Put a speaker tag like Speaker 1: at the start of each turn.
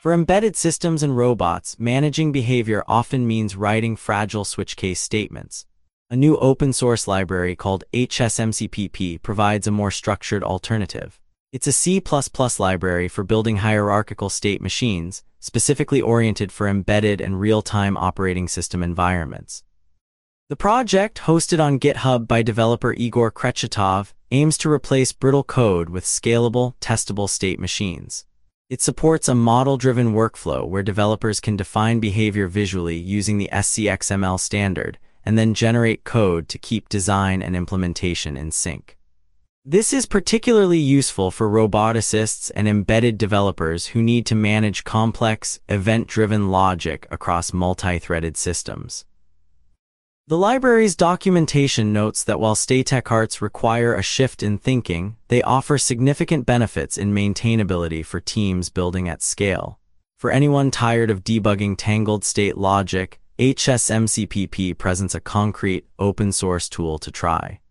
Speaker 1: For embedded systems and robots, managing behavior often means writing fragile switch case statements. A new open-source library called HSMCPP provides a more structured alternative. It's a C++ library for building hierarchical state machines, specifically oriented for embedded and real-time operating system environments. The project, hosted on GitHub by developer Igor Krechetov, aims to replace brittle code with scalable, testable state machines. It supports a model-driven workflow where developers can define behavior visually using the SCXML standard and then generate code to keep design and implementation in sync. This is particularly useful for roboticists and embedded developers who need to manage complex, event-driven logic across multi-threaded systems. The library's documentation notes that while state-of-the-art require a shift in thinking, they offer significant benefits in maintainability for teams building at scale. For anyone tired of debugging tangled state logic, HSMCPP presents a concrete, open-source tool to try.